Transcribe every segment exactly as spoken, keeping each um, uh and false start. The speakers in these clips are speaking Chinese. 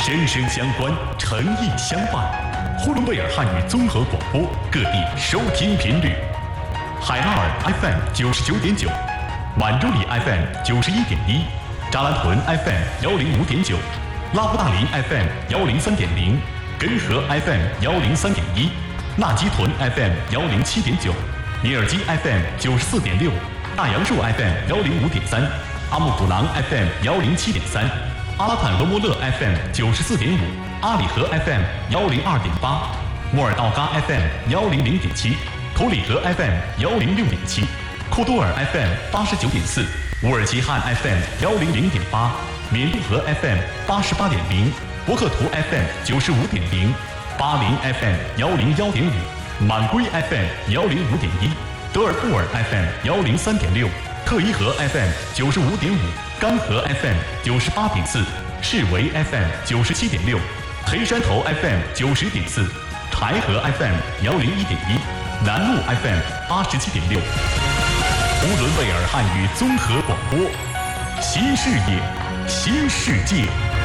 声声相关，诚意相伴。呼伦贝尔汉语综合广播，各地收听频率：海拉尔 F M 九十九点九，满洲里 F M 九十一点一，扎兰屯 F M 幺零五点九，拉布大林 F M 幺零三点零，根河 F M 幺零三点一，纳基屯 F M 幺零七点九，尼尔基 F M 九十四点六，大杨树 F M 幺零五点三，阿木古朗 F M 幺零七点三。阿拉坦罗莫勒 F M 九十四点五，阿里河 F M 幺零二点八，莫尔道嘎 F M 幺零零点七，图里格 F M 幺零六点七，库多尔 F M 八十九点四，乌尔齐汉 F M 幺零零点八，缅甸河 F M 八十八点零，博克图 F M 九十五点零，巴林 F M 幺零幺点五，满归 F M 幺零五点一，德尔布尔 F M 幺零三点六，特伊河 F M 九十五点五。甘河 F M 九十八点四，士维 F M 九十七点六，黑山头 F M 九十点四，柴河 F M 幺零一点一，南路 F M 八十七点六。呼伦贝尔汉语综合广播，新视野，新世界。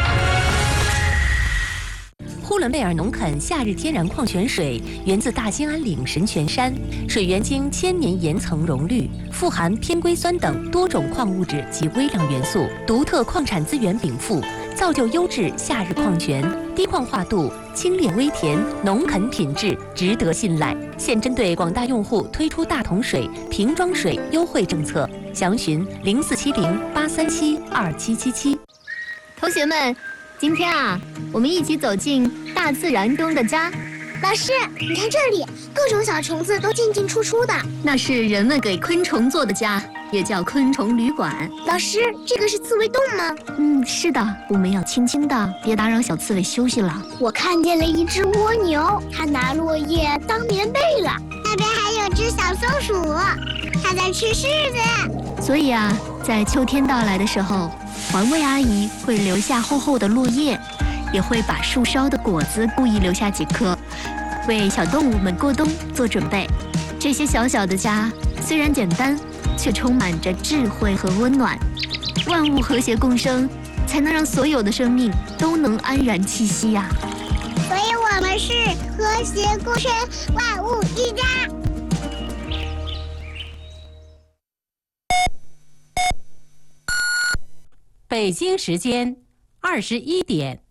呼伦贝尔农垦夏日天然矿泉水源自大兴安岭神泉山，水源经千年岩层溶滤，富含偏硅酸等多种矿物质及微量元素，独特矿产资源禀赋，造就优质夏日矿泉，低矿化度，清冽微甜，农垦品质值得信赖。现针对广大用户推出大桶水、瓶装水优惠政策，详询零四七零八三七二七七七。 同学们，今天啊，我们一起走进大自然中的家。 老师，你看这里，各种小虫子都进进出出的， 那是人们给昆虫做的家，也叫昆虫旅馆。 老师，这个是刺猬洞吗？ 嗯，是的，我们要轻轻的，别打扰小刺猬休息了。 我看见了一只蜗牛，它拿落叶当棉被了。那边还有只小松鼠，它在吃柿子。 所以啊，在秋天到来的时候，环卫阿姨会留下厚厚的落叶，也会把树梢的果子故意留下几颗，为小动物们过冬做准备。这些小小的家虽然简单，却充满着智慧和温暖。万物和谐共生，才能让所有的生命都能安然栖息呀、啊。 所以我们是和谐共生，万物一家。 北京时间二十一点。